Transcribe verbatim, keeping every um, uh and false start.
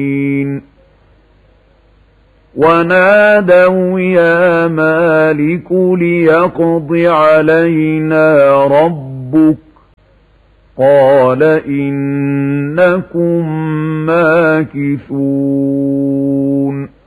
ونادوا يا مالك ليقض علينا ربك قال إنكم ماكثون